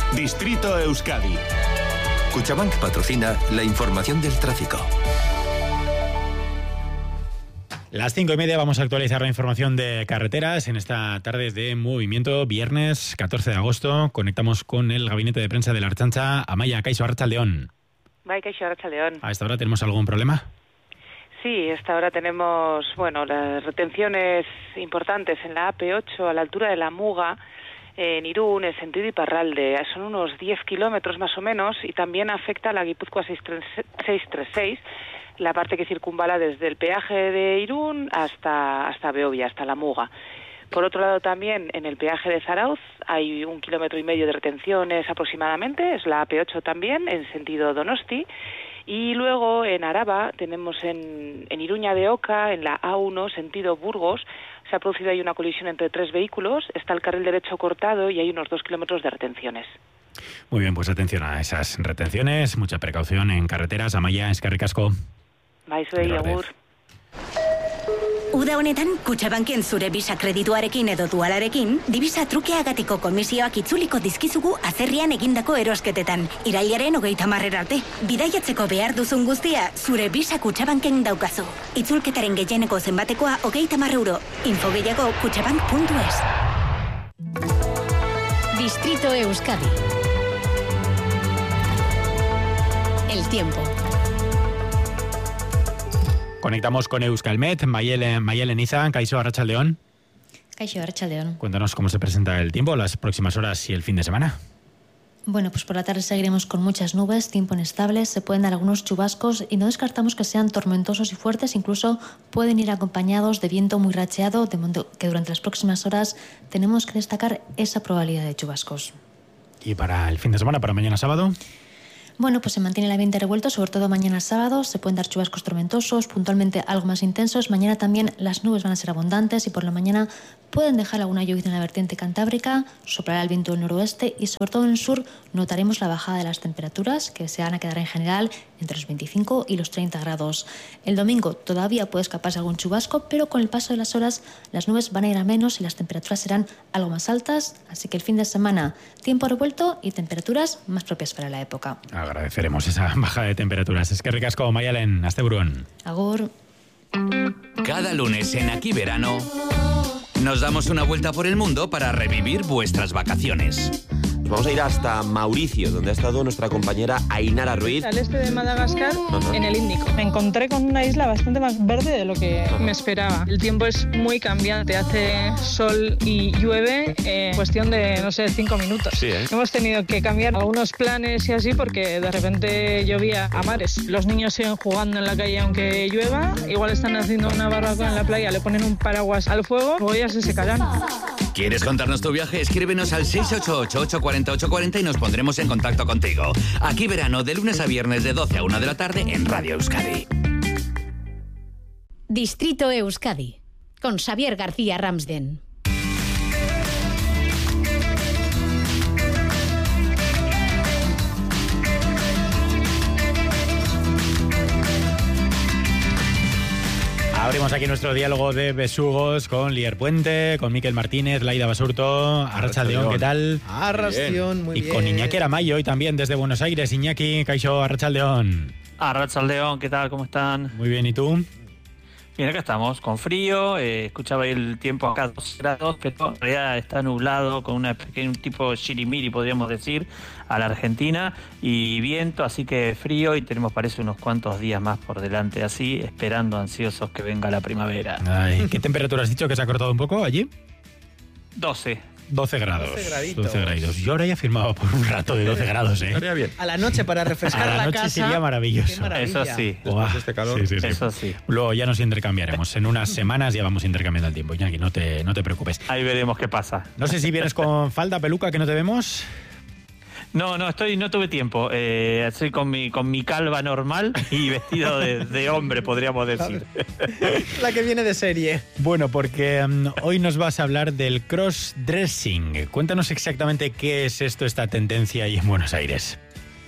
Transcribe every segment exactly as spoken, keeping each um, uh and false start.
Distrito Euskadi. Kutxabank patrocina la información del tráfico. Las cinco y media vamos a actualizar la información de carreteras en esta tarde de movimiento, viernes catorce de agosto. Conectamos con el gabinete de prensa de la Ertzaintza. Amaya, Kaixo, Arratsaldeon. Bye, Kaixo, Arratsaldeon. ¿A esta hora tenemos algún problema? Sí, a esta hora tenemos, bueno, las retenciones importantes en la A P ocho a la altura de la Muga, en Irún, en sentido Iparralde. Son unos diez kilómetros más o menos y también afecta a la Guipúzcoa seiscientos treinta y seis, la parte que circunvala desde el peaje de Irún hasta, hasta Beovia, hasta la Muga. Por otro lado también en el peaje de Zarauz hay un kilómetro y medio de retenciones aproximadamente, es la A P ocho también, en sentido Donosti. Y luego en Araba tenemos en, en Iruña de Oca, en la A uno, sentido Burgos, se ha producido ahí una colisión entre tres vehículos, está el carril derecho cortado y hay unos dos kilómetros de retenciones. Muy bien, pues atención a esas retenciones, mucha precaución en carreteras. Amaya, eskerrik asko. Baizuei, agur. Uda honetan, Kutxabanken zure Visa kredituarekin edo dualarekin, Divisa trukeagatiko komisioak itzuliko dizkizugu azerrian egindako erosketetan. Irailaren hogeita marrera arte. Bidaiatzeko behar duzun guztia, zure Visa Kutxabanken daukazu. Itzulketaren gehieneko zenbatekoa hogeita mar euro. Info gehiago kutxabank puntu es. Distrito Euskadi. El tiempo. Conectamos con Euskalmet. Mayelen, Mayelen Izan, Kaixo, Arratsaldeon. Kaixo, Arratsaldeon. Cuéntanos cómo se presenta el tiempo, las próximas horas y el fin de semana. Bueno, pues por la tarde seguiremos con muchas nubes, tiempo inestable, se pueden dar algunos chubascos y no descartamos que sean tormentosos y fuertes, incluso pueden ir acompañados de viento muy racheado, de modo que durante las próximas horas tenemos que destacar esa probabilidad de chubascos. ¿Y para el fin de semana, para mañana sábado? Bueno, pues se mantiene el ambiente revuelto, sobre todo mañana sábado. Se pueden dar chubascos tormentosos, puntualmente algo más intensos. Mañana también las nubes van a ser abundantes y por la mañana pueden dejar alguna lluvia en la vertiente cantábrica, soplará el viento del noroeste y sobre todo en el sur notaremos la bajada de las temperaturas que se van a quedar en general entre los veinticinco y los treinta grados. El domingo todavía puede escaparse algún chubasco, pero con el paso de las horas las nubes van a ir a menos y las temperaturas serán algo más altas. Así que el fin de semana, tiempo revuelto y temperaturas más propias para la época. Agradeceremos esa bajada de temperaturas. Eskerrik asko, Mayalen, asteburuan. Agur. Cada lunes en Aquí Verano nos damos una vuelta por el mundo para revivir vuestras vacaciones. Vamos a ir hasta Mauricio, donde ha estado nuestra compañera Ainara Ruiz. Al este de Madagascar, Ajá. en el Índico. Me encontré con una isla bastante más verde de lo que Ajá. me esperaba. El tiempo es muy cambiante, hace sol y llueve en cuestión de, no sé, cinco minutos. Sí, ¿eh? Hemos tenido que cambiar algunos planes y así porque de repente llovía a mares. Los niños siguen jugando en la calle aunque llueva, igual están haciendo una barbacoa en la playa, le ponen un paraguas al fuego, luego ya se secarán. ¿Quieres contarnos tu viaje? Escríbenos al seis ocho ocho, ocho cuatro ocho, ocho cuatro cero y nos pondremos en contacto contigo. Aquí Verano, de lunes a viernes de doce a una de la tarde en Radio Euskadi. Distrito Euskadi, con Xavier García Ramsden. Abrimos aquí nuestro diálogo de besugos con Lier Puente, con Miquel Martínez, Laida Basurto, Arratsaldeon, ¿qué tal? Arratsaldeon, muy bien. Y con Iñaki Aramayo hoy también desde Buenos Aires. Iñaki, Kaixo, Arratsaldeon. Arratsaldeon, ¿qué tal? ¿Cómo están? Muy bien, ¿y tú? Bien, acá estamos, con frío, eh, escuchaba ahí el tiempo acá dos grados, pero en realidad está nublado, con una pequeña, un tipo shirimiri, podríamos decir, a la Argentina, y viento, así que frío, y tenemos parece unos cuantos días más por delante así, esperando ansiosos que venga la primavera. Ay, ¿qué temperatura has dicho que se ha cortado un poco allí? doce. doce grados. doce graditos. doce graditos. Yo ahora ya firmaba por un rato de doce grados, ¿eh? Estaría bien. A la noche para refrescar A la, la noche casa. sería maravilloso. Qué maravilla. Eso sí. Buah, este calor. sí, sí, sí. Eso sí. Luego ya nos intercambiaremos. En unas semanas ya vamos intercambiando el tiempo. Iñaki, no te, no te preocupes. Ahí veremos qué pasa. No sé si vienes con falda, peluca, que no te vemos. No, no, estoy, no tuve tiempo. Eh, estoy con mi, con mi calva normal y vestido de, de hombre, podríamos decir. La que viene de serie. Bueno, porque um, hoy nos vas a hablar del cross-dressing. Cuéntanos exactamente qué es esto, esta tendencia ahí en Buenos Aires.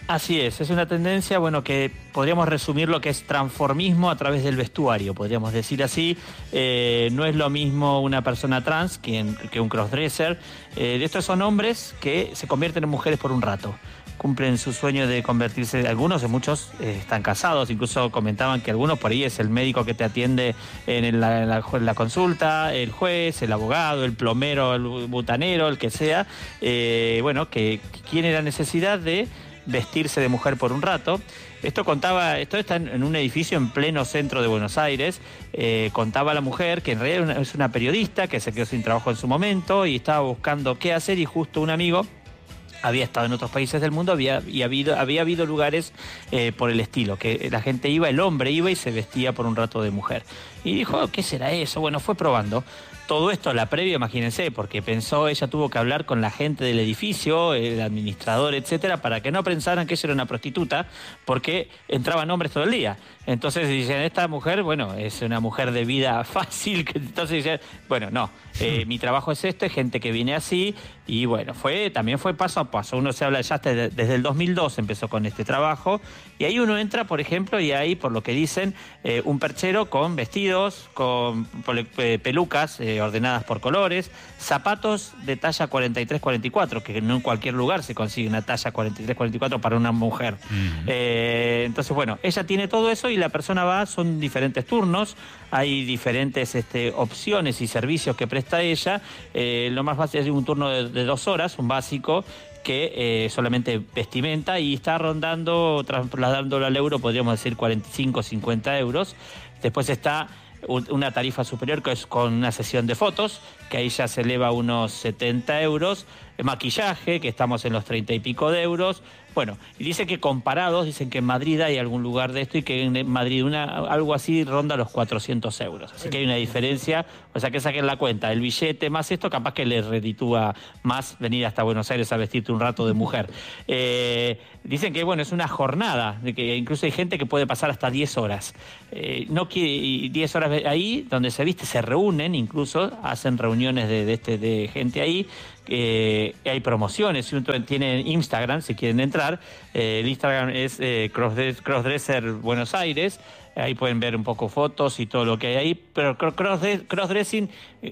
Así es, es una tendencia, bueno, que podríamos resumir lo que es transformismo a través del vestuario, podríamos decir así. Eh, no es lo mismo una persona trans que, que un crossdresser. Eh, de estos son hombres que se convierten en mujeres por un rato. Cumplen su sueño de convertirse, algunos de muchos eh, están casados, incluso comentaban que algunos por ahí es el médico que te atiende en la, en la, en la consulta, el juez, el abogado, el plomero, el butanero, el que sea, eh, bueno, que tiene la necesidad de vestirse de mujer por un rato. Esto contaba, esto está en un edificio en pleno centro de Buenos Aires. Eh, contaba la mujer que en realidad es una periodista que se quedó sin trabajo en su momento y estaba buscando qué hacer, y justo un amigo había estado en otros países del mundo había, y habido, había habido lugares eh, por el estilo, que la gente iba, el hombre iba y se vestía por un rato de mujer. Y dijo, ¿qué será eso? Bueno, fue probando. Todo esto, la previa, imagínense, porque pensó, ella tuvo que hablar con la gente del edificio, el administrador, etcétera, para que no pensaran que ella era una prostituta, porque entraban hombres todo el día. Entonces dicen, esta mujer, bueno, es una mujer de vida fácil, entonces dicen, bueno, no, eh, mi trabajo es esto, hay gente que viene así, y bueno, fue también fue paso a paso. Uno se habla ya desde, desde el dos mil dos empezó con este trabajo, y ahí uno entra, por ejemplo, y hay, por lo que dicen, eh, un perchero con vestidos, con pelucas, eh, ordenadas por colores, zapatos de talla cuarenta y tres cuarenta y cuatro, que no en cualquier lugar se consigue una talla cuarenta y tres cuarenta y cuatro para una mujer. Uh-huh. eh, entonces, bueno, ella tiene todo eso y la persona va, son diferentes turnos, hay diferentes este, opciones y servicios que presta ella. Eh, lo más básico es un turno de, de dos horas, un básico, que eh, solamente vestimenta, y está rondando, trasladándolo al euro, podríamos decir cuarenta y cinco, cincuenta euros. Después está una tarifa superior, que es con una sesión de fotos, que ahí ya se eleva a unos setenta euros, maquillaje, que estamos en los treinta y pico de euros. Bueno, y dice que comparados, dicen que en Madrid hay algún lugar de esto, y que en Madrid una, algo así ronda los cuatrocientos euros. Así que hay una diferencia, o sea que saquen la cuenta, el billete más esto, capaz que les reditúa más venir hasta Buenos Aires a vestirte un rato de mujer. Eh, dicen que, bueno, es una jornada, de que incluso hay gente que puede pasar hasta diez horas. Eh, no quiere, diez horas ahí, donde se viste, se reúnen, incluso hacen reuniones de, de, este, de gente ahí. Eh, hay promociones, si uno tiene Instagram, si quieren entrar, eh, el Instagram es eh, Crossdress, Crossdresser Buenos Aires, ahí pueden ver un poco fotos y todo lo que hay ahí, pero Crossdressing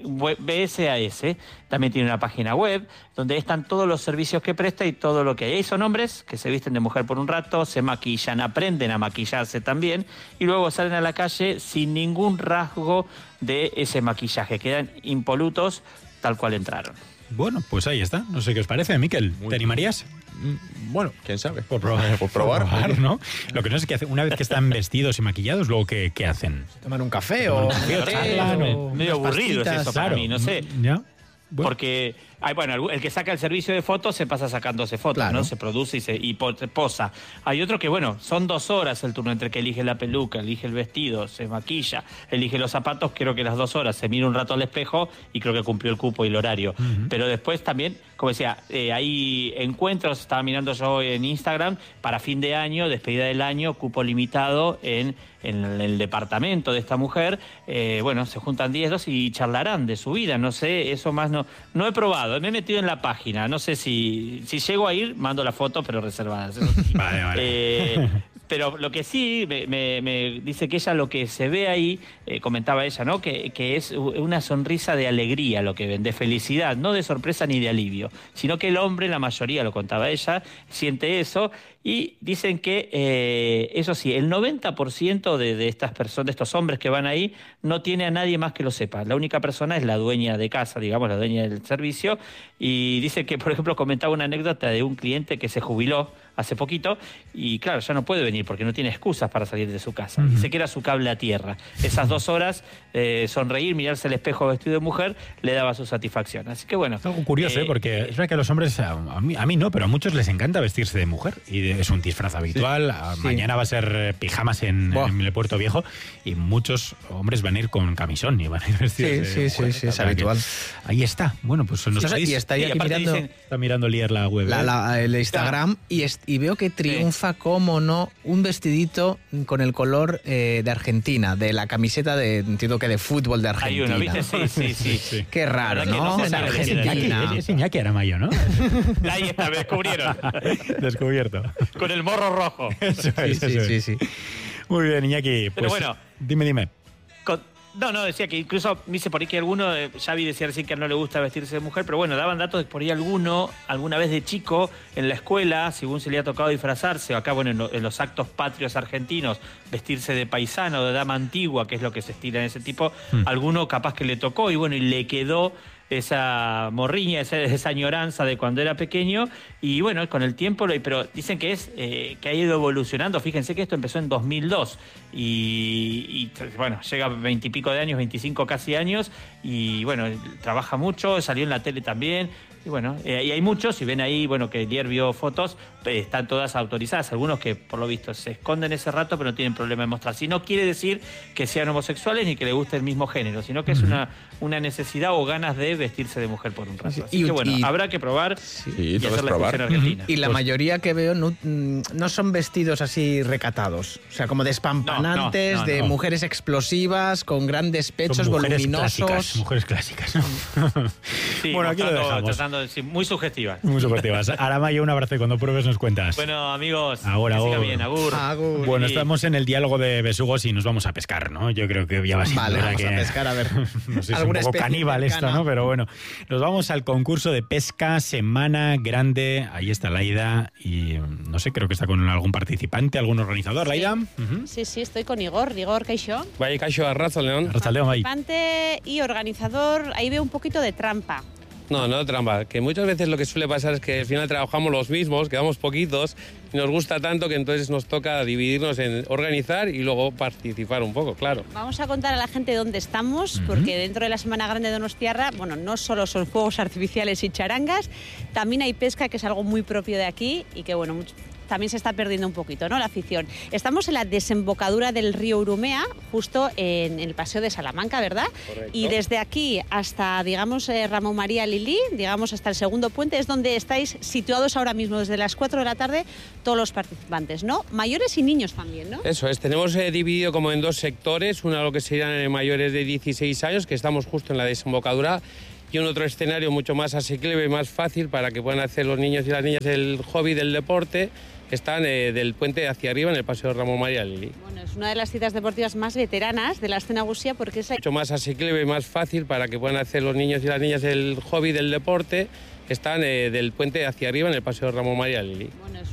B S A S también tiene una página web donde están todos los servicios que presta y todo lo que hay. Ahí son hombres que se visten de mujer por un rato, se maquillan, aprenden a maquillarse también, y luego salen a la calle sin ningún rasgo de ese maquillaje, quedan impolutos tal cual entraron. Bueno, pues ahí está. No sé qué os parece, Miquel. Muy ¿Te animarías? Bueno, quién sabe. Por probar, por probar, por probar, ¿no? Lo que no sé es qué hacen. Una vez que están vestidos y maquillados, luego ¿qué, qué hacen? Tomar un café o... Claro, medio aburrido es eso para claro. mí, no sé. ¿Ya? Bueno. Porque, hay, bueno, el que saca el servicio de fotos se pasa sacándose fotos, claro, ¿no? Se produce y, se, y posa. Hay otro que, bueno, son dos horas el turno entre que elige la peluca, elige el vestido, se maquilla, elige los zapatos, creo que las dos horas, se mira un rato al espejo y creo que cumplió el cupo y el horario. Uh-huh. Pero después también, como decía, eh, hay encuentros, estaba mirando yo en Instagram, para fin de año, despedida del año, cupo limitado en... en el departamento de esta mujer. Eh, bueno, se juntan diez, dos y charlarán de su vida, no sé, eso más no no he probado, me he metido en la página, no sé si si llego a ir, mando la foto, pero reservadas. Vale, vale. Eh, pero lo que sí, me, me, me dice que ella lo que se ve ahí, eh, comentaba ella, ¿no? Que, que es una sonrisa de alegría lo que ven, de felicidad, no de sorpresa ni de alivio, sino que el hombre, la mayoría, lo contaba ella, siente eso. Y dicen que, eh, eso sí, el noventa por ciento de, de estas personas, de estos hombres que van ahí, no tiene a nadie más que lo sepa. La única persona es la dueña de casa, digamos, la dueña del servicio. Y dice que, por ejemplo, comentaba una anécdota de un cliente que se jubiló hace poquito y, claro, ya no puede venir porque no tiene excusas para salir de su casa. Uh-huh. Dice que era su cable a tierra. Esas dos horas, eh, sonreír, mirarse al espejo vestido de mujer, le daba su satisfacción. Así que, bueno. Es algo curioso, eh, ¿eh? Porque es verdad que a los hombres, a mí, a mí no, pero a muchos les encanta vestirse de mujer y de, es un disfraz habitual. Sí. Mañana sí. Va a ser pijamas en, en el Puerto Viejo y muchos hombres van a ir con camisón y van a ir vestidos sí, de sí, mujer. Sí, sí, es habitual. Ahí está. Bueno, pues nos sí, y está, aquí mirando, dicen, está mirando Lier la web. La, la, el Instagram y, es, y veo que triunfa, sí. Como no, un vestidito con el color eh, de Argentina, de la camiseta de, entiendo que de fútbol de Argentina. Hay uno, ¿viste? Sí, sí, sí. sí. Qué raro, ¿no? no en Argentina. Es Iñaki Aramayo, ¿no? Ahí está, me descubrieron. Descubierto. Con el morro rojo. Eso es, Sí, eso sí, es. sí, sí. Muy bien, Iñaki. Pues, Pero bueno. Dime, dime. Con- No, no, decía que incluso me dice por ahí que alguno, eh, Xavi decía recién que no le gusta vestirse de mujer, pero bueno, daban datos de por ahí alguno, alguna vez de chico, en la escuela, según se le ha tocado disfrazarse, o acá, bueno, en, lo- en los actos patrios argentinos, vestirse de paisano, de dama antigua, que es lo que se estila en ese tipo, Mm. alguno capaz que le tocó y bueno, y le quedó esa morriña, esa, esa añoranza de cuando era pequeño, y bueno, con el tiempo, lo- pero dicen que es eh, que ha ido evolucionando. Fíjense que esto empezó en dos mil dos y, y, bueno, llega a veintipico de años, veinticinco casi años, y bueno, trabaja mucho, salió en la tele también. Y bueno, eh, y hay muchos, si ven ahí, bueno, que Lier vio fotos, eh, están todas autorizadas, algunos que por lo visto se esconden ese rato pero no tienen problema en mostrar. Si no quiere decir que sean homosexuales ni que le guste el mismo género, sino que es una, una necesidad o ganas de vestirse de mujer por un rato. Así Y- que bueno, y- habrá que probar y todo es hacer la probar. excepción argentina. Y la Pues- mayoría que veo no, mm, no son vestidos así recatados. O sea, como despampanantes, No, no, no, de no. mujeres explosivas, con grandes pechos Son mujeres voluminosos. clásicas, mujeres clásicas. ¿no? Sí, Bueno, aquí lo mostrando- dejamos. tratando de decir, muy sugestivas. Muy sugestivas. Aramaya, un abrazo y cuando pruebes nos cuentas. Bueno, amigos, Ahora, que siga ahora. bien, agur. Agur. Bueno, Sí. estamos en el diálogo de besugos y nos vamos a pescar, ¿no? Yo creo que ya va siendo Vale, hora vamos que... a pescar, a ver. No sé, es un ¿Alguna poco especie caníbal esto, cercana? ¿no? Pero bueno, nos vamos al concurso de pesca Semana Grande. Ahí está Laida y mm, no sé, creo que está con algún participante, algún organizador. Laida. Ujú. Sí, sí, estoy con Igor, Igor Caixó. Vaya Caixo Arraza, León. Arrachaldeón, ahí. Participante y organizador, ahí veo un poquito de trampa. No, no trampa, que muchas veces lo que suele pasar es que al final trabajamos los mismos, quedamos poquitos y nos gusta tanto que entonces nos toca dividirnos en organizar y luego participar un poco, claro. Vamos a contar a la gente dónde estamos, Ujú. porque dentro de la Semana Grande de Donostiarra, bueno, no solo son fuegos artificiales y charangas, también hay pesca, que es algo muy propio de aquí y que, bueno, mucho- también se está perdiendo un poquito, ¿no?, la afición. Estamos en la desembocadura del río Urumea, justo en el Paseo de Salamanca, ¿verdad? Correcto. Y desde aquí hasta, digamos, eh, Ramón María Lilí, digamos, hasta el segundo puente, es donde estáis situados ahora mismo, desde las cuatro de la tarde, todos los participantes, ¿no? Mayores y niños también, ¿no? Eso es, tenemos eh, dividido como en dos sectores, uno lo que serían eh, mayores de dieciséis años, que estamos justo en la desembocadura, y un otro escenario mucho más asequible y más fácil para que puedan hacer los niños y las niñas el hobby del deporte, que están eh, del puente hacia arriba en el Paseo de Ramón María Lili. Bueno, es una de las citas deportivas más veteranas de la escena gusia porque es... Mucho más asequible y más fácil para que puedan hacer los niños y las niñas el hobby del deporte, que están eh, del puente hacia arriba en el Paseo de Ramón María Lili. Bueno, es